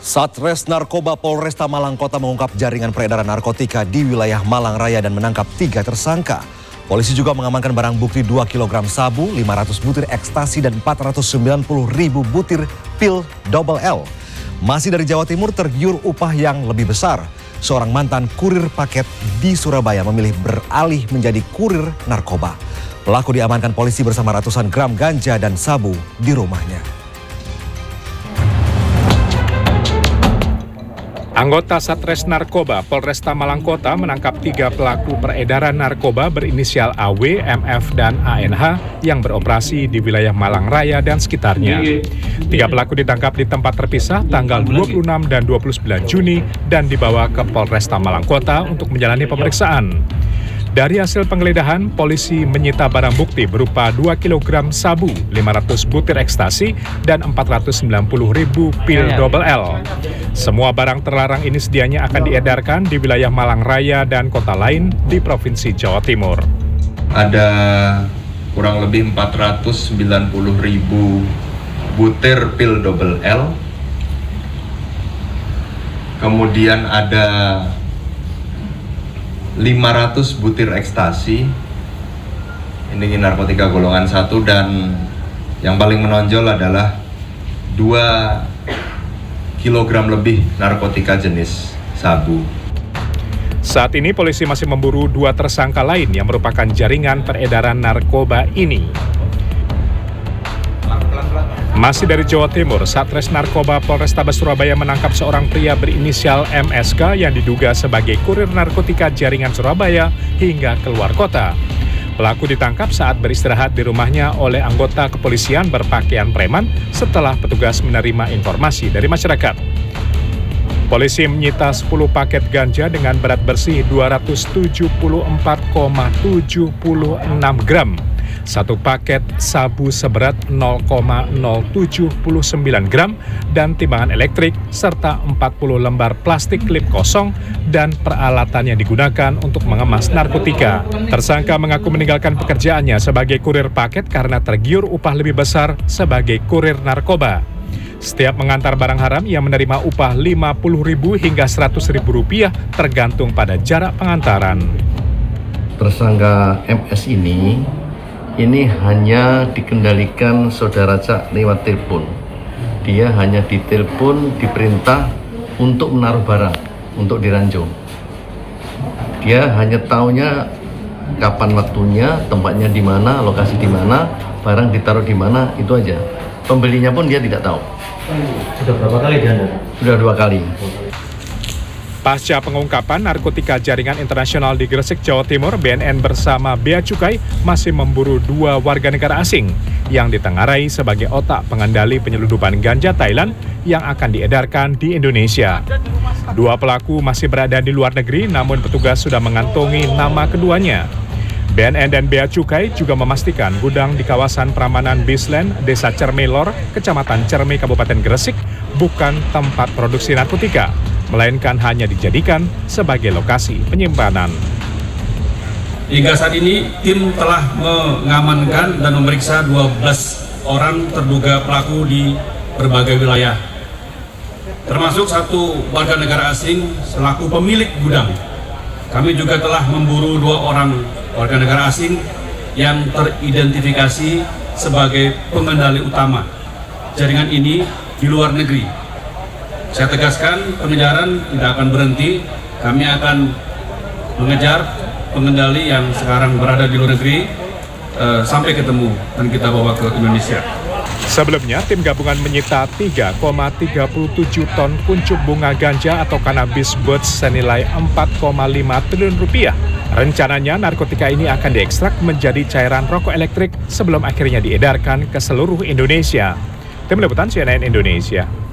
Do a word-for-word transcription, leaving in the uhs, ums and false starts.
Satres Narkoba Polresta Malang Kota mengungkap jaringan peredaran narkotika di wilayah Malang Raya dan menangkap tiga tersangka. Polisi juga mengamankan barang bukti dua kilogram sabu, lima ratus butir ekstasi dan empat ratus sembilan puluh ribu butir pil double L. Masih dari Jawa Timur, tergiur upah yang lebih besar. Seorang mantan kurir paket di Surabaya memilih beralih menjadi kurir narkoba. Pelaku diamankan polisi bersama ratusan gram ganja dan sabu di rumahnya. Anggota Satres Narkoba Polresta Malang Kota menangkap tiga pelaku peredaran narkoba berinisial A W, M F, dan A N H yang beroperasi di wilayah Malang Raya dan sekitarnya. Tiga pelaku ditangkap di tempat terpisah tanggal dua puluh enam dan dua puluh sembilan Juni dan dibawa ke Polresta Malang Kota untuk menjalani pemeriksaan. Dari hasil penggeledahan, polisi menyita barang bukti berupa dua kilogram sabu, lima ratus butir ekstasi, dan empat ratus sembilan puluh ribu pil double L. Semua barang terlarang ini sedianya akan diedarkan di wilayah Malang Raya dan kota lain di Provinsi Jawa Timur. Ada kurang lebih empat ratus sembilan puluh ribu butir pil double L. Kemudian ada lima ratus butir ekstasi, ini narkotika golongan satu, dan yang paling menonjol adalah dua kilogram lebih narkotika jenis sabu. Saat ini polisi masih memburu dua tersangka lain yang merupakan jaringan peredaran narkoba ini. Masih dari Jawa Timur, Satres Narkoba Polrestabes Surabaya menangkap seorang pria berinisial M S K yang diduga sebagai kurir narkotika jaringan Surabaya hingga keluar kota. Pelaku ditangkap saat beristirahat di rumahnya oleh anggota kepolisian berpakaian preman setelah petugas menerima informasi dari masyarakat. Polisi menyita sepuluh paket ganja dengan berat bersih dua ratus tujuh puluh empat koma tujuh enam gram. Satu paket sabu seberat nol koma nol tujuh sembilan gram dan timbangan elektrik serta empat puluh lembar plastik klip kosong dan peralatan yang digunakan untuk mengemas narkotika. Tersangka mengaku meninggalkan pekerjaannya sebagai kurir paket karena tergiur upah lebih besar sebagai kurir narkoba. Setiap mengantar barang haram ia menerima upah lima puluh ribu hingga seratus ribu rupiah tergantung pada jarak pengantaran. Tersangka M S ini Ini hanya dikendalikan saudara Cak lewat telepon. Dia hanya ditelepon, diperintah untuk menaruh barang, untuk diranjung. Dia hanya taunya kapan waktunya, tempatnya di mana, lokasi di mana, barang ditaruh di mana, itu aja. Pembelinya pun dia tidak tahu. Sudah berapa kali dia? Sudah dua kali. Pasca pengungkapan narkotika jaringan internasional di Gresik, Jawa Timur, B N N bersama Bea Cukai masih memburu dua warga negara asing yang ditengarai sebagai otak pengendali penyelundupan ganja Thailand yang akan diedarkan di Indonesia. Dua pelaku masih berada di luar negeri, namun petugas sudah mengantongi nama keduanya. B N N dan Bea Cukai juga memastikan gudang di kawasan Pramanan Bisland, Desa Cermelor, Kecamatan Cermi, Kabupaten Gresik, bukan tempat produksi narkotika, melainkan hanya dijadikan sebagai lokasi penyimpanan. Hingga saat ini, tim telah mengamankan dan memeriksa dua belas orang terduga pelaku di berbagai wilayah, termasuk satu warga negara asing selaku pemilik gudang. Kami juga telah memburu dua orang warga negara asing yang teridentifikasi sebagai pengendali utama jaringan ini di luar negeri. Saya tegaskan, pengejaran tidak akan berhenti. Kami akan mengejar pengendali yang sekarang berada di luar negeri uh, sampai ketemu dan kita bawa ke Indonesia. Sebelumnya, tim gabungan menyita tiga koma tiga tujuh ton kuncup bunga ganja atau cannabis buds senilai empat koma lima triliun rupiah. Rencananya, narkotika ini akan diekstrak menjadi cairan rokok elektrik sebelum akhirnya diedarkan ke seluruh Indonesia. Tim Liputan C N N Indonesia.